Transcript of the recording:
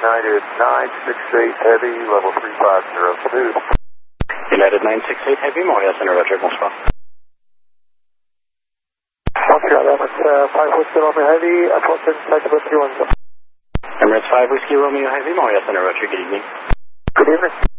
United 968 Heavy, level 3502. United 968 Heavy, Montreal Center, Roger, bonsoir. Montreal, Emirates 5 Whiskey Romeo Heavy, approaching Taxi 310. Emirates 5 Whiskey Romeo Heavy, Montreal Center, Roger, good evening. Good evening.